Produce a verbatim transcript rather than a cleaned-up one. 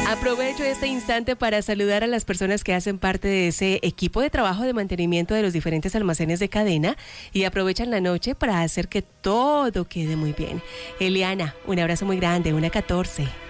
Aprovecho este instante para saludar a las personas que hacen parte de ese equipo de trabajo de mantenimiento de los diferentes almacenes de cadena y aprovechan la noche para hacer que todo quede muy bien. Eliana, un abrazo muy grande, una catorce.